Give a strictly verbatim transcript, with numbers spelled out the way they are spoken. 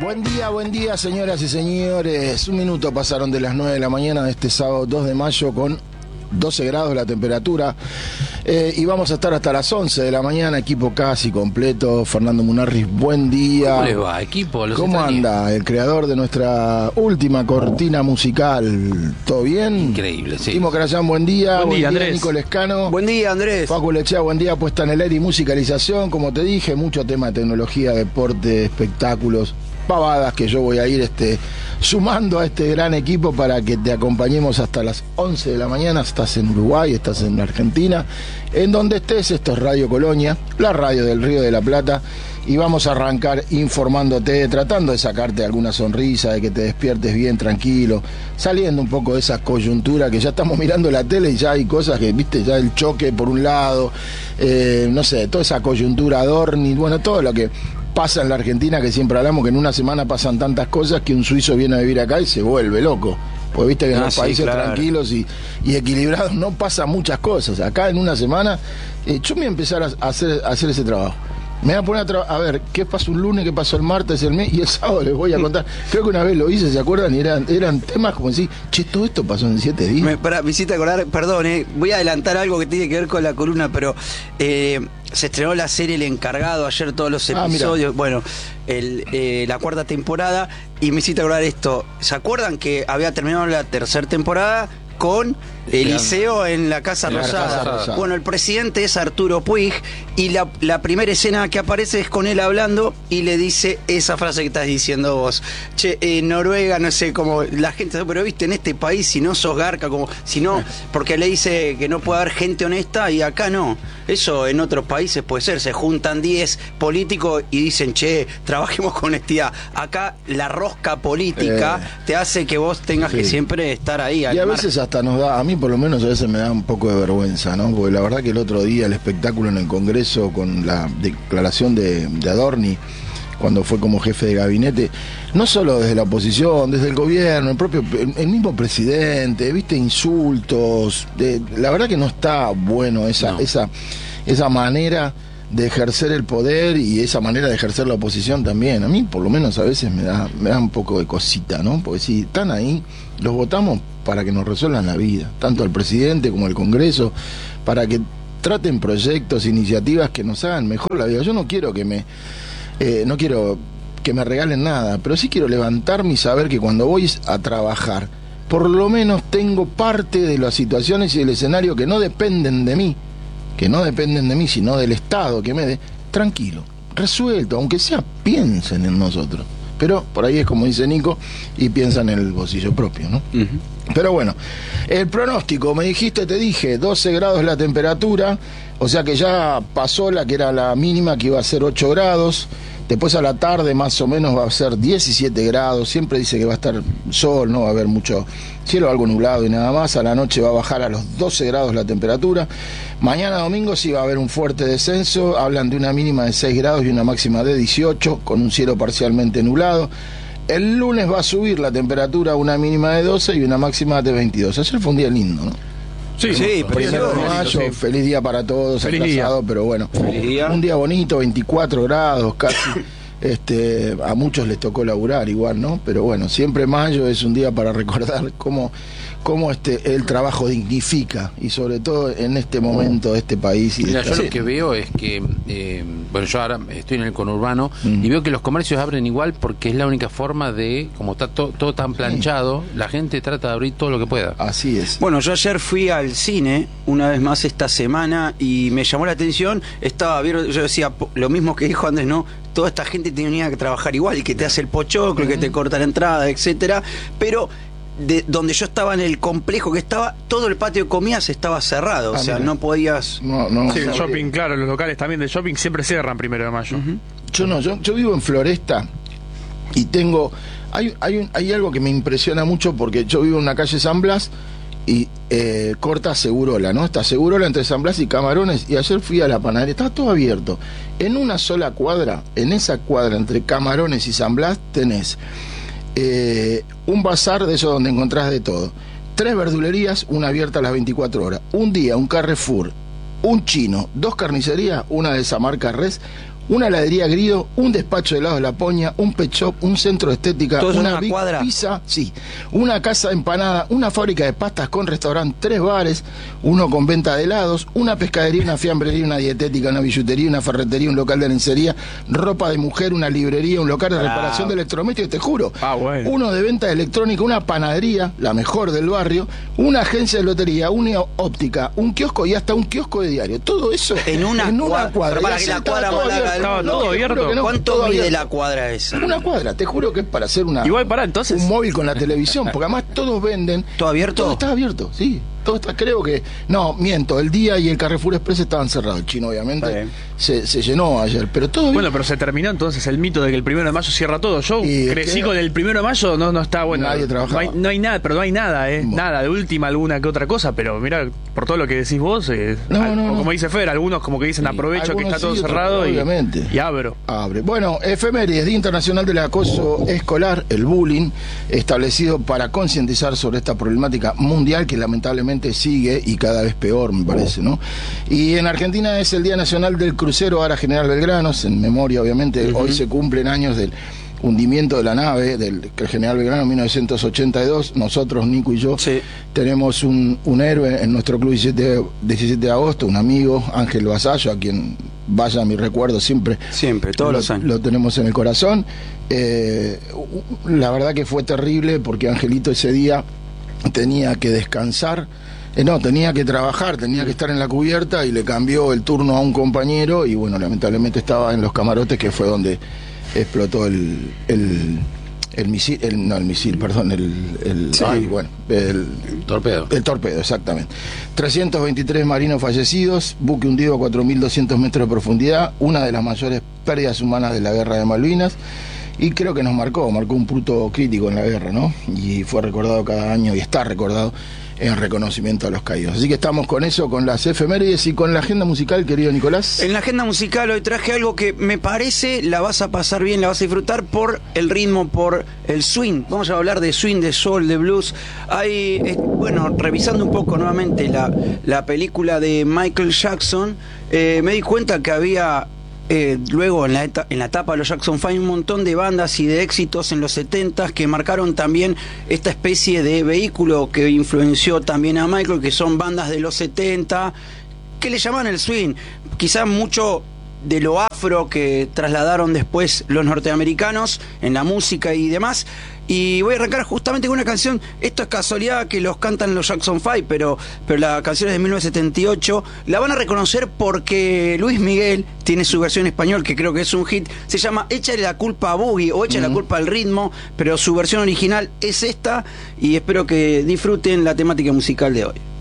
Buen día, buen día, señoras y señores. Un minuto pasaron de las nueve de la mañana de este sábado dos de mayo con doce grados la temperatura. Eh, y vamos a estar hasta las once de la mañana, equipo casi completo. Fernando Munarriz, buen día. ¿Cómo le va, equipo? Los ¿Cómo extrañé. anda el creador de nuestra última cortina musical? ¿Todo bien? Increíble, sí. Timo Carayán, buen día. Buen día, Andrés. Nico Lescano. Buen día, Andrés. Facu Lechea, buen día, puesta en el aire y musicalización. Como te dije, mucho tema de tecnología, deporte, espectáculos, pavadas que yo voy a ir este, sumando a este gran equipo para que te acompañemos hasta las once de la mañana. Estás en Uruguay, estás en Argentina, en donde estés. Esto es Radio Colonia, la radio del Río de la Plata, y vamos a arrancar informándote, tratando de sacarte alguna sonrisa, de que te despiertes bien tranquilo, saliendo un poco de esa coyuntura que ya estamos mirando la tele y ya hay cosas que, viste, ya el choque por un lado, eh, no sé, toda esa coyuntura Adorni, bueno, todo lo que pasa en la Argentina, que siempre hablamos que en una semana pasan tantas cosas que un suizo viene a vivir acá y se vuelve loco. Porque viste que en Ah, los sí, países claro. tranquilos y, y equilibrados no pasan muchas cosas. Acá en una semana, eh, yo me voy a empezar a hacer, a hacer ese trabajo. Me voy a poner a, tra- a ver qué pasó un lunes, qué pasó el martes, el mes, y el sábado les voy a contar. Creo que una vez lo hice, ¿se acuerdan? Y eran, eran temas como decir, che, todo esto pasó en siete días. Me, para, me hiciste acordar, perdón, eh, voy a adelantar algo que tiene que ver con la columna, pero eh, se estrenó la serie El Encargado, ayer todos los Ah, episodios, mira. bueno, el, eh, la cuarta temporada, y me hiciste acordar esto. ¿Se acuerdan que había terminado la tercera temporada con Eliseo en la Casa En la Rosada? Casa Rosada. Bueno, el presidente es Arturo Puig, y la, la primera escena que aparece es con él hablando y le dice esa frase que estás diciendo vos. Che, eh, Noruega, no sé, como la gente, pero viste, en este país, si no sos garca, como si no, porque le dice que no puede haber gente honesta y acá no. Eso en otros países puede ser, se juntan diez políticos y dicen, che, trabajemos con honestidad. Acá la rosca política Eh. te hace que vos tengas Sí. que siempre estar ahí. Y al a margen. veces hasta nos da, a mí por lo menos a veces me da un poco de vergüenza, ¿no? Porque la verdad que el otro día el espectáculo en el Congreso con la declaración de, de Adorni, cuando fue como jefe de gabinete, no solo desde la oposición, desde el gobierno, el propio, el, el mismo presidente, viste, insultos, de, la verdad que no está bueno esa, No. esa, esa manera de ejercer el poder y esa manera de ejercer la oposición también. A mí por lo menos a veces me da, me da un poco de cosita, ¿no? Porque si están ahí, los votamos para que nos resuelvan la vida, tanto al presidente como al Congreso, para que traten proyectos, iniciativas que nos hagan mejor la vida. Yo no quiero que me, eh, no quiero que me regalen nada, pero sí quiero levantarme y saber que cuando voy a trabajar, por lo menos tengo parte de las situaciones y del escenario que no dependen de mí, que no dependen de mí, sino del Estado que me dé, tranquilo, resuelto, aunque sea piensen en nosotros. Pero por ahí es como dice Nico, y piensan en el bolsillo propio, ¿no? Ujú. Pero bueno, el pronóstico, me dijiste, te dije, doce grados la temperatura, o sea que ya pasó la que era la mínima, que iba a ser ocho grados. Después a la tarde más o menos va a ser diecisiete grados, siempre dice que va a estar sol, no va a haber mucho cielo, algo nublado y nada más. A la noche va a bajar a los doce grados la temperatura. Mañana domingo sí va a haber un fuerte descenso, hablan de una mínima de seis grados y una máxima de dieciocho, con un cielo parcialmente nublado. El lunes va a subir la temperatura a una mínima de doce y una máxima de veintidós. Ayer fue un día lindo, ¿no? Sí, sí, Primero de precioso. mayo, Sí. feliz día para todos, Feliz atrasado, día. pero bueno, Feliz día. un día bonito, veinticuatro grados casi. Este, a muchos les tocó laburar igual, ¿no? Pero bueno, siempre mayo es un día para recordar cómo, cómo este, el trabajo dignifica, y sobre todo en este momento de este país. Y de Mira, esta- yo lo que veo es que, eh, bueno, yo ahora estoy en el conurbano Mm. y veo que los comercios abren igual porque es la única forma de, como está to- todo tan planchado, la gente trata de abrir todo lo que pueda. Así es. Bueno, yo ayer fui al cine una vez más esta semana y me llamó la atención. Estaba, vieron, yo decía po- lo mismo que dijo Andrés, ¿no? Toda esta gente tenía que trabajar igual, y que te hace el pochoclo, que te corta la entrada, etcétera. Pero de donde yo estaba, en el complejo que estaba, todo el patio de comidas estaba cerrado, o Ah, sea, mira. no podías. No, no, Sí, el no. shopping, claro, los locales también de shopping siempre cierran primero de mayo. Ujú. Yo no, yo, yo vivo en Floresta y tengo, hay, hay, un- hay algo que me impresiona mucho, porque yo vivo en una calle San Blas y eh, corta Segurola, ¿no? Está Segurola entre San Blas y Camarones, y ayer fui a la panadería, estaba todo abierto. En una sola cuadra, en esa cuadra entre Camarones y San Blas, tenés eh, un bazar de eso donde encontrás de todo. Tres verdulerías, una abierta a las veinticuatro horas. Un día, un Carrefour, un chino, dos carnicerías, una de esa marca Res, una heladería Grido, un despacho de helados de La Poña, un pet shop, un centro de estética, ¿todo eso en una una Big cuadra? Pizza, sí, una casa de empanada, una fábrica de pastas con restaurante, tres bares, uno con venta de helados, una pescadería, una fiambrería, una dietética, una billutería, una ferretería, un local de lencería, ropa de mujer, una librería, un local de reparación de electrodomésticos, te juro, Ah, bueno. uno de venta de electrónica, una panadería, la mejor del barrio, una agencia de lotería, una óptica, un kiosco y hasta un kiosco de diario. Todo eso En una cuadra. cuadra. Pero para Y que así la estaba cuadra todo más larga abierto. del Estaba mundo. todo te juro abierto. que no, ¿Cuánto todo mide abierto. la cuadra esa? Una cuadra, te juro que es para hacer una Igual, pará, entonces. un móvil con la televisión, porque además todos venden. ¿Todo abierto? Todo está abierto, sí. Todo está, creo que. No, miento, el Día y el Carrefour Express estaban cerrados. El Chino, Está obviamente, bien. se, se llenó ayer, pero todo bien. Bueno, pero se terminó entonces el mito de que el primero de mayo cierra todo. Yo Y es crecí que- con el primero de mayo, no, no está bueno. Nadie trabajaba. No hay, no hay nada, pero no hay nada, ¿eh? Bueno. Nada, de última alguna que otra cosa, pero mira, por todo lo que decís vos, eh, No, al- no, o no. como dice Fer, algunos como que dicen Sí, aprovecho que algunos está todo sí, otros cerrado no, y, obviamente. y abro. Abre. Bueno, efemérides, Día Internacional del Acoso Escolar, el bullying, establecido para concientizar sobre esta problemática mundial que lamentablemente sigue y cada vez peor, me parece, ¿no? Y en Argentina es el Día Nacional del Crucero Ara General Belgranos, en memoria, obviamente, Uh-huh. hoy se cumplen años del hundimiento de la nave del General Belgrano en mil novecientos ochenta y dos. Nosotros, Nico y yo, Sí. tenemos un, un héroe en nuestro club diecisiete, diecisiete de agosto, un amigo, Ángel Vasallo, a quien vaya mi recuerdo siempre. Siempre, todos lo, los años. Lo tenemos en el corazón. Eh, la verdad que fue terrible porque Angelito ese día tenía que descansar. Eh, no, tenía que trabajar, tenía que estar en la cubierta y le cambió el turno a un compañero y bueno, lamentablemente estaba en los camarotes, que fue donde explotó el, el, el misil, el, no el misil, perdón, el, el, Sí. ay, bueno, el, Torpedo. el torpedo, exactamente. trescientos veintitrés marinos fallecidos, buque hundido a cuatro mil doscientos metros de profundidad, una de las mayores pérdidas humanas de la guerra de Malvinas. Y creo que nos marcó, marcó un punto crítico en la guerra, ¿no? Y fue recordado cada año y está recordado en reconocimiento a los caídos. Así que estamos con eso, con las efemérides y con la agenda musical, querido Nicolás. En la agenda musical hoy traje algo que me parece la vas a pasar bien, la vas a disfrutar por el ritmo, por el swing. Vamos a hablar de swing, de soul, de blues. Hay, eh, bueno, revisando un poco nuevamente la, la película de Michael Jackson, eh, me di cuenta que había... Eh, luego en la, eta- en la etapa de los Jackson Five un montón de bandas y de éxitos en los setentas que marcaron también esta especie de vehículo que influenció también a Michael, que son bandas de los setenta que le llaman el swing, quizás mucho de lo afro que trasladaron después los norteamericanos en la música y demás. Y voy a arrancar justamente con una canción. Esto es casualidad que los cantan los Jackson Five, pero, pero la canción es de mil novecientos setenta y ocho. La van a reconocer porque Luis Miguel tiene su versión en español, que creo que es un hit. Se llama Échale la culpa a Boogie o Échale la culpa al ritmo, pero su versión original es esta. Y espero que disfruten la temática musical de hoy.